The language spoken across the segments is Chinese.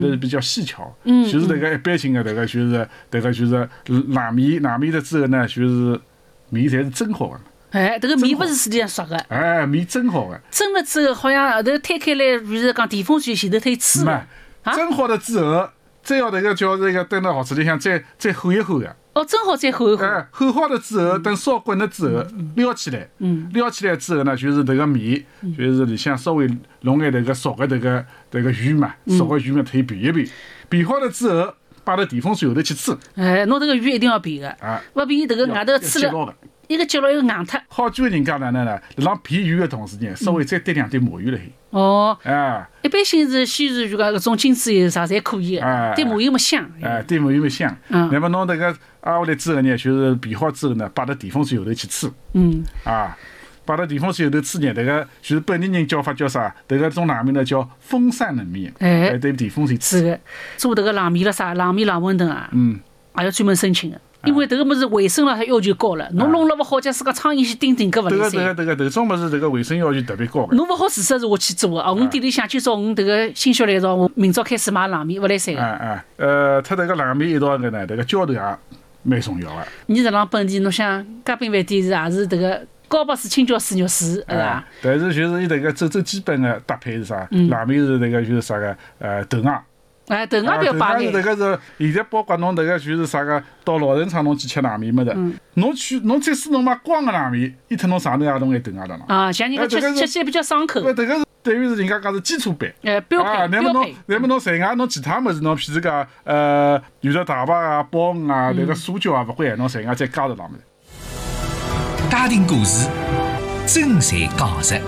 是比较细巧，就是这个一般性的这个就是冷面了之后呢，就是面侪是蒸好的。 这个面不是实际上熟的。 面蒸好的。 蒸了之后，好像后头摊开来，比如讲电风扇前头它有刺的。 蒸好了之后，再要这个叫这个等到盒子里向再烘一烘的。 蒸好再烘一烘。 烘好了之后，等烧滚了之后，撩起来。撩起来之后呢，就是这个面，就是里向稍微弄眼这个熟的这个鱼嘛，熟的鱼嘛，可以避一避。避好了之后，摆到电风扇后头去吹。 侬这个鱼一定要避的，不避这个外头吹了。一个接牢一个硬脱。 好句人家呢，让避鱼的同时呢，稍微再滴2滴麻油了海。 一般性是鲜鱼就讲搿种金翅油啥侪可以的，滴麻油么香。 滴麻油么香。那么侬这个挨下来之后呢，就是避好之后呢，摆到电风扇后头去吹。摆到电风扇后头吹呢，这个就是本地人叫法叫啥？这个种冷面呢叫风扇冷面。对电风扇吹。 是的，做这个冷面了啥？冷面冷馄饨啊，还要专门申请的。因为这个么子卫生了，它要求高了。侬弄了不好，假使个苍蝇去叮搿勿来塞。 这种么子这个卫生要求特别高的。 侬勿好自说是我去做的我店里向今朝我这个心血来潮，我明朝开始买冷面，勿来塞的。它这个冷面一道个呢，这个浇头也蛮重要的。 你实浪本地，侬像嘉宾饭店也是这个高巴水、青椒水、肉水，是吧？ 但是就是伊这个最基本的搭配是啥？冷面是这个就是啥个豆芽。 豆芽不要摆眼。 这个是现在包括侬这个就是啥个到老人厂侬去吃冷面么的，侬即使侬买光个冷面，伊特侬上头也弄眼豆芽的了。像人家吃起来比较爽口。 这个是等于是人家讲是基础版。 标配。 那么侬随外侬其他么子侬譬如讲有的大排啊、鲍鱼啊、那个酥椒啊，勿会，侬随外再加入上面。 家庭故事，真侪讲实。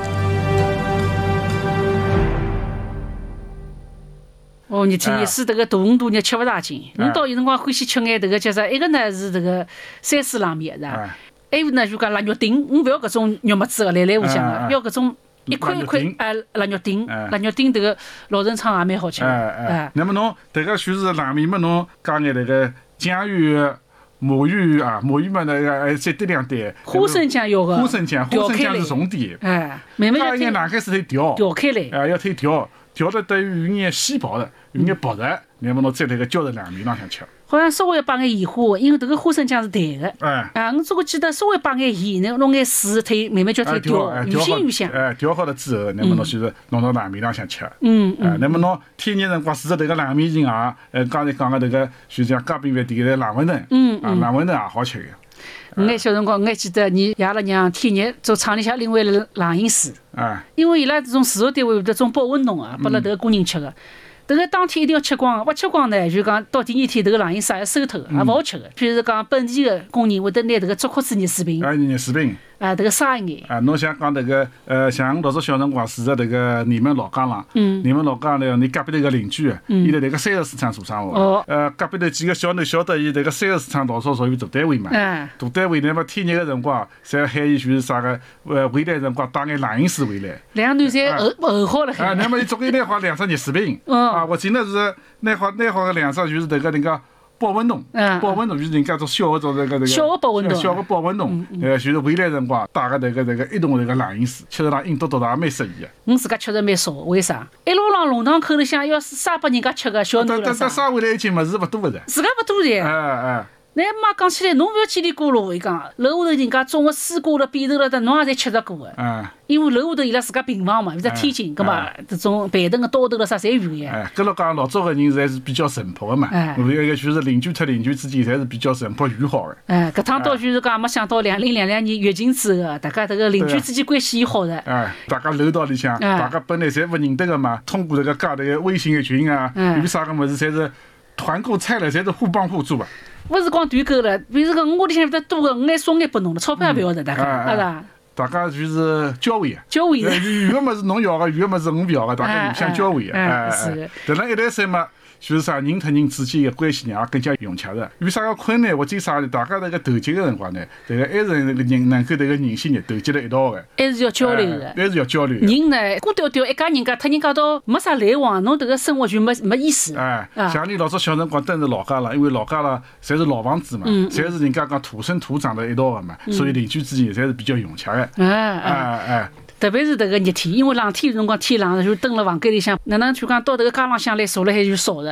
热天热水这个大鱼大肉吃勿大进。侬到有辰光欢喜吃眼这个叫啥？一个呢是这个三丝冷面是吧？还有呢就讲腊肉丁，勿要搿种肉末子的来糊酱的，要搿种一块一块腊肉丁。腊肉丁这个老陈昌也蛮好吃的。 那么侬这个就是冷面嘛，侬加眼这个酱油、麻油啊，麻油嘛那个再滴2滴。 花生酱要个。花生酱是重点。 慢慢要拿开水调开来。 要推调得等于有眼稀薄的，有眼薄的，那么侬再那个浇在冷面浪向吃。 好像稍微摆眼盐花，因为这个花生酱是淡的。我这个记得稍微摆眼盐，弄眼水，慢慢叫它调，越腥越香。 调好了之后，那么侬就是弄到冷面浪向吃。那么侬天热辰光除了这个冷面以外，刚才讲的这个就像嘉宾饭店的冷馄饨，冷馄饨也好吃的。 我小辰光，我还记得你爷拉娘天热做厂里向另外冷饮水，因为伊拉这种自助单位有这种保温桶啊，拨了迭个工人吃的。迭个当天一定要吃光，勿吃光呢，就讲到第二天迭个冷饮水要收脱个，也勿好吃个。譬如讲本地个工人会得拿迭个竹壳子热水瓶， 热水瓶， 迭个杀一眼。 侬想讲迭个像老早小辰光住在迭个你们老江浪，你们老江呢，你隔壁头个邻居，伊辣迭个三十市场做生活，隔壁头几个小囡晓得伊迭个30市场老早属于大单位嘛，大单位那么天热个辰光，侪喊伊就是啥个回来辰光带眼冷饮水回来， 两囡侪候好了。 那么伊总归拿好2只热水瓶，我记得是拿好个2只就是迭个人家。保温桶，就是人家做小的做这个小的保温桶， 小的保温桶，就是回来辰光打个这个一桶这个冷饮水，吃着那硬嘟嘟的，也蛮适宜的。 我自家吃着蛮少，为啥？一路浪弄堂口里向要是杀拨人家吃个小囡了啥？ 杀回来一斤么子勿多的。 自家勿多的。那妈讲起来，侬勿要叽里咕噜，伊讲楼下头人家种个水果了、扁豆了的，侬也侪吃着过的。因为楼下头伊拉自家平房嘛，在天津，搿么这种板凳个刀头了啥侪有的。 搿老讲老早个人侪是比较淳朴个嘛，一个就是邻居和邻居之间侪是比较淳朴友好的。 搿趟倒就是讲没想到2022年疫情之后，大家这个邻居之间关系也好的。 大家楼道里向，大家本来侪勿认得个嘛，通过这个加个微信个群啊，有啥个物事侪是团购菜了，侪是互帮互助啊。 勿是光团购了，比如讲我屋里向有得多个，我还送眼拨侬了，钞票也勿要的，大家，是吧？ 大家就是交换啊， 交换的。 有个物事侬要个，有个物事我勿要个，大家互相交换啊。 是的。 但辣一代生嘛，就是啥人和人之间的关系呢，也更加融洽的。有啥个困难或者啥的，大家那个团结的辰光呢，这个还是那个人能够这个人心呢团结辣一道的。 还是要交流的。 还是要交流。 人呢，孤调调一家人家，他人家到没啥来往，侬这个生活就没意思。 像你老早小辰光蹲在老家了，因为老家了侪是老房子嘛，侪是人家讲土生土长的一道的嘛，所以邻居之间侪是比较融洽的。 特别是迭个热天，因为冷天有辰光天冷，就蹲辣房间里向，哪能就讲到迭个街浪向来坐辣海就少的。